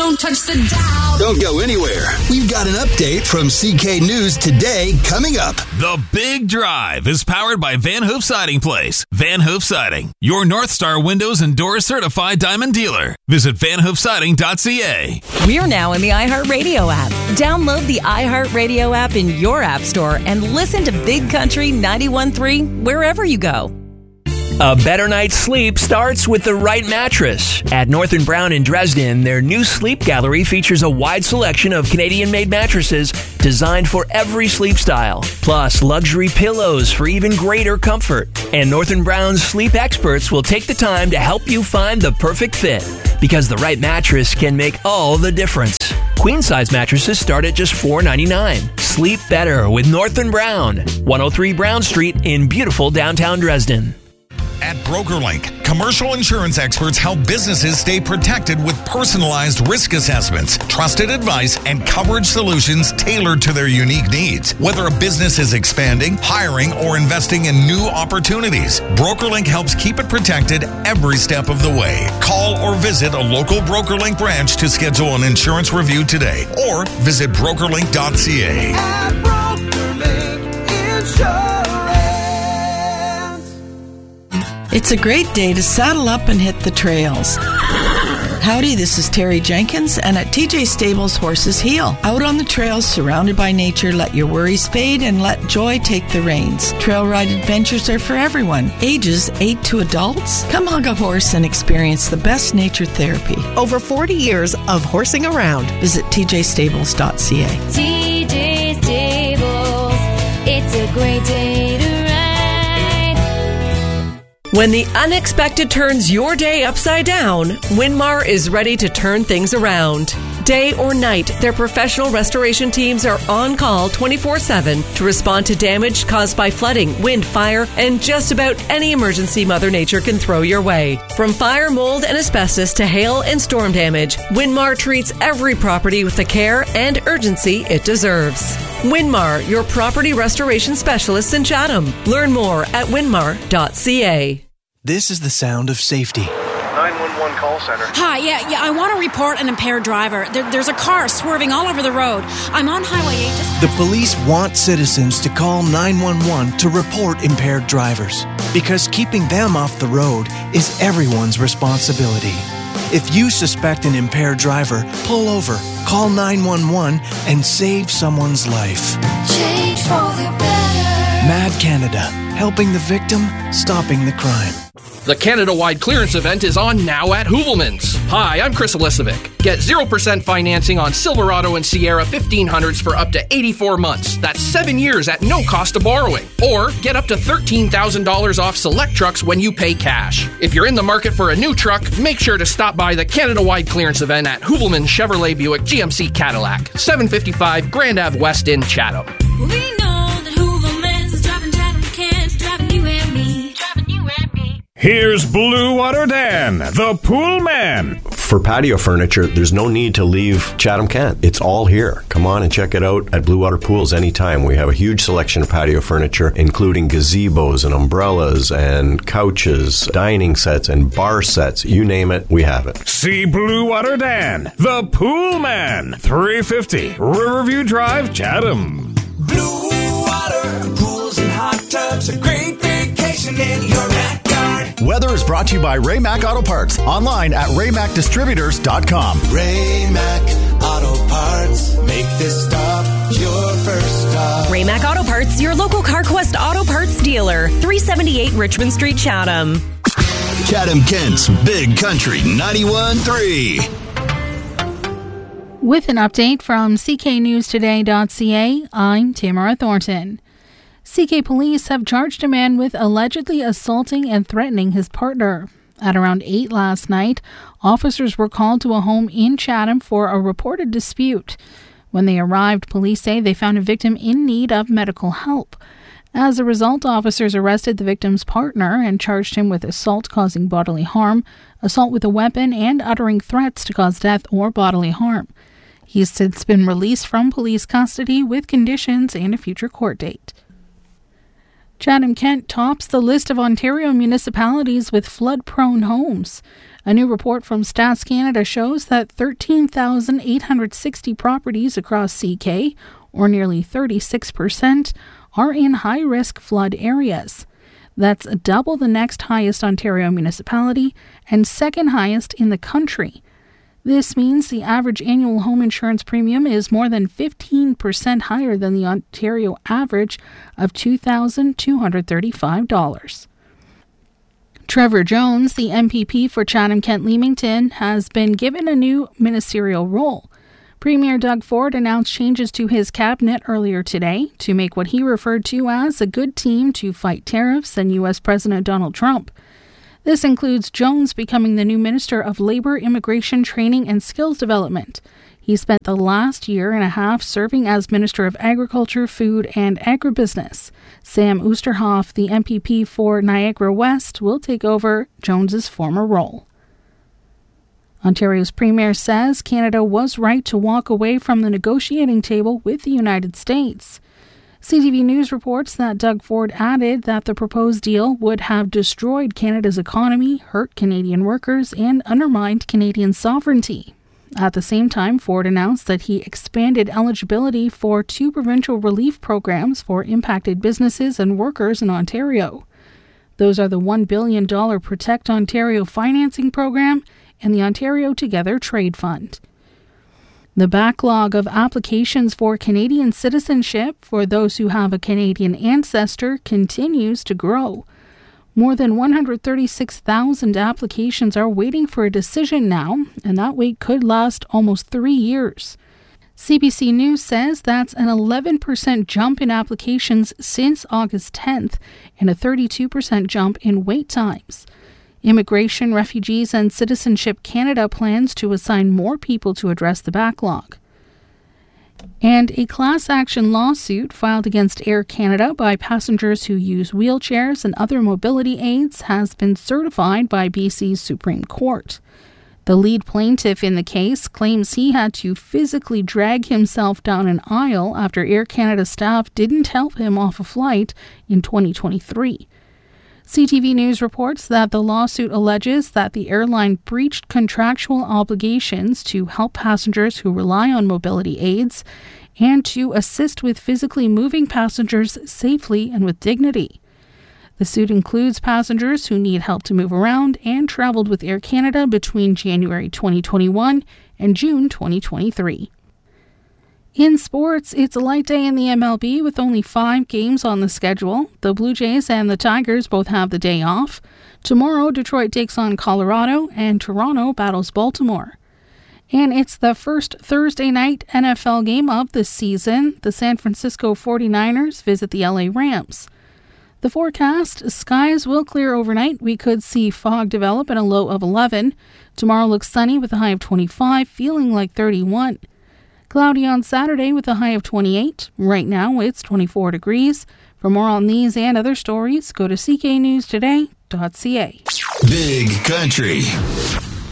Don't touch the dial. Don't go anywhere. We've got an update from CK News Today coming up. The Big Drive is powered by Van Hoof Siding Place. Van Hoof Siding, your North Star Windows and Doors certified diamond dealer. Visit vanhoofsiding.ca. We're now in the iHeartRadio app. Download the iHeartRadio app in your app store and listen to Big Country 91.3 wherever you go. A better night's sleep starts with the right mattress. At North & Brown in Dresden, their new sleep gallery features a wide selection of Canadian-made mattresses designed for every sleep style, plus luxury pillows for even greater comfort. And North & Brown's sleep experts will take the time to help you find the perfect fit, because the right mattress can make all the difference. Queen-size mattresses start at just $4.99. Sleep better with North & Brown, 103 Brown Street in beautiful downtown Dresden. At BrokerLink, commercial insurance experts help businesses stay protected with personalized risk assessments, trusted advice, and coverage solutions tailored to their unique needs. Whether a business is expanding, hiring, or investing in new opportunities, BrokerLink helps keep it protected every step of the way. Call or visit a local BrokerLink branch to schedule an insurance review today, or visit brokerlink.ca. At BrokerLink Insurance. It's a great day to saddle up and hit the trails. Howdy, this is Terry Jenkins, and at TJ Stables Horses Heal. Out on the trails, surrounded by nature, let your worries fade and let joy take the reins. Trail ride adventures are for everyone, ages 8 to adults. Come hug a horse and experience the best nature therapy. Over 40 years of horsing around. Visit tjstables.ca. TJ Stables, it's a great day to ride. When the unexpected turns your day upside down, Winmar is ready to turn things around. Day or night, their professional restoration teams are on call 24/7 to respond to damage caused by flooding, wind, fire, and just about any emergency Mother Nature can throw your way. From fire, mold, and asbestos to hail and storm damage, Winmar treats every property with the care and urgency it deserves. Winmar, your property restoration specialists in Chatham. Learn more at winmar.ca. This is the sound of safety. 911 call center. Hi, yeah, I want to report an impaired driver. There's a car swerving all over the road. I'm on Highway 8. The police want citizens to call 911 to report impaired drivers, because keeping them off the road is everyone's responsibility. If you suspect an impaired driver, pull over, call 911, and save someone's life. Change for the better. MAD Canada, helping the victim, stopping the crime. The Canada-wide clearance event is on now at Hoovelmans. Hi, I'm Chris Elisovic. Get 0% financing on Silverado and Sierra 1500s for up to 84 months. That's 7 years at no cost of borrowing. Or get up to $13,000 off select trucks when you pay cash. If you're in the market for a new truck, make sure to stop by the Canada-wide clearance event at Hoovelmans Chevrolet Buick GMC Cadillac, 755 Grand Ave West in Chatham. We know that Hoovelmans is driving Chatham Kent, driving you and me, driving you and me. Here's Blue Water Dan, the pool man. For patio furniture, there's no need to leave Chatham-Kent. It's all here. Come on and check it out at Blue Water Pools anytime. We have a huge selection of patio furniture, including gazebos and umbrellas and couches, dining sets and bar sets. You name it, we have it. See Blue Water Dan, the pool man, 350 Riverview Drive, Chatham. Blue Water Pools and hot tubs, a great vacation in your backyard. Weather is brought to you by Ray Mac Auto Parts. Online at raymacdistributors.com. Ray Mac Auto Parts. Make this stop your first stop. Ray Mac Auto Parts, your local CarQuest Auto Parts dealer. 378 Richmond Street, Chatham. Chatham Kent's Big Country 91.3. With an update from cknewstoday.ca, I'm Tamara Thornton. CK police have charged a man with allegedly assaulting and threatening his partner. At around 8 last night, officers were called to a home in Chatham for a reported dispute. When they arrived, police say they found a victim in need of medical help. As a result, officers arrested the victim's partner and charged him with assault causing bodily harm, assault with a weapon, and uttering threats to cause death or bodily harm. He's since been released from police custody with conditions and a future court date. Chatham-Kent tops the list of Ontario municipalities with flood-prone homes. A new report from Stats Canada shows that 13,860 properties across CK, or nearly 36%, are in high-risk flood areas. That's double the next highest Ontario municipality and second highest in the country. This means the average annual home insurance premium is more than 15% higher than the Ontario average of $2,235. Trevor Jones, the MPP for Chatham-Kent-Leamington, has been given a new ministerial role. Premier Doug Ford announced changes to his cabinet earlier today to make what he referred to as a good team to fight tariffs and U.S. President Donald Trump. This includes Jones becoming the new Minister of Labour, Immigration, Training and Skills Development. He spent the last year and a half serving as Minister of Agriculture, Food and Agribusiness. Sam Oosterhoff, the MPP for Niagara West, will take over Jones's former role. Ontario's Premier says Canada was right to walk away from the negotiating table with the United States. CTV News reports that Doug Ford added that the proposed deal would have destroyed Canada's economy, hurt Canadian workers, and undermined Canadian sovereignty. At the same time, Ford announced that he expanded eligibility for 2 provincial relief programs for impacted businesses and workers in Ontario. Those are the $1 billion Protect Ontario financing program and the Ontario Together Trade Fund. The backlog of applications for Canadian citizenship for those who have a Canadian ancestor continues to grow. More than 136,000 applications are waiting for a decision now, and that wait could last almost 3 years. CBC News says that's an 11% jump in applications since August 10th and a 32% jump in wait times. Immigration, Refugees and Citizenship Canada plans to assign more people to address the backlog. And a class action lawsuit filed against Air Canada by passengers who use wheelchairs and other mobility aids has been certified by BC's Supreme Court. The lead plaintiff in the case claims he had to physically drag himself down an aisle after Air Canada staff didn't help him off a flight in 2023. CTV News reports that the lawsuit alleges that the airline breached contractual obligations to help passengers who rely on mobility aids and to assist with physically moving passengers safely and with dignity. The suit includes passengers who need help to move around and traveled with Air Canada between January 2021 and June 2023. In sports, it's a light day in the MLB with only 5 games on the schedule. The Blue Jays and the Tigers both have the day off. Tomorrow, Detroit takes on Colorado and Toronto battles Baltimore. And it's the first Thursday night NFL game of the season. The San Francisco 49ers visit the LA Rams. The forecast, skies will clear overnight. We could see fog develop and a low of 11. Tomorrow looks sunny with a high of 25, feeling like 31. Cloudy on Saturday with a high of 28. Right now, it's 24 degrees. For more on these and other stories, go to cknewstoday.ca. Big Country.